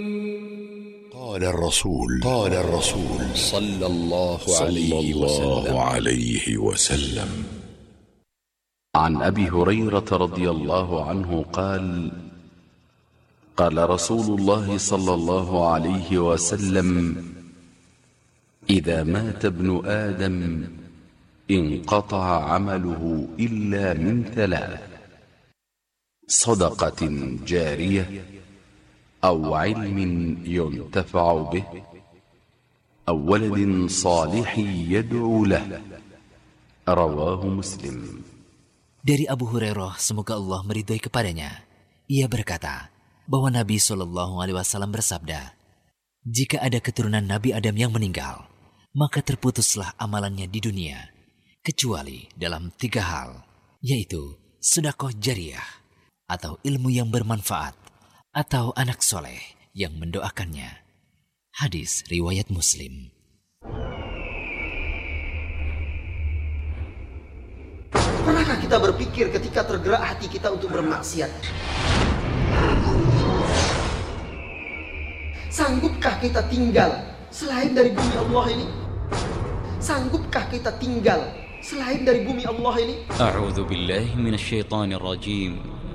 قال الرسول صلى الله عليه وسلم عن أبي هريرة رضي الله عنه قال قال رسول الله صلى الله عليه وسلم إذا مات ابن آدم انقطع عمله إلا من ثلاث: صدقة جارية أو علم ينتفع به أو ولد صالح يدعو له. رواه مسلم. Dari Abu Hurairah, semoga Allah meridhai kepadanya, ia berkata bahwa Nabi SAW bersabda, jika ada keturunan Nabi Adam yang meninggal, maka terputuslah amalannya di dunia, kecuali dalam 3 hal, yaitu sedekah jariyah, atau ilmu yang bermanfaat, atau anak soleh yang mendoakannya. Hadis riwayat Muslim. Pernahkah kita berpikir ketika tergerak hati kita untuk bermaksiat? Sanggupkah kita tinggal selain dari bumi Allah ini? Sanggupkah kita tinggal selain dari bumi Allah ini? A'udzu billahi minasyaitonir rajim.